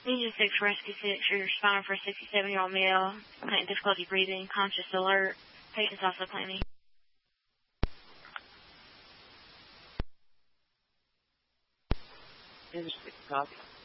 Engine 6 Rescue 6, you're responding for a 67-year-old male, having difficulty breathing, conscious alert. Patient's also claiming. Engine 6, copy.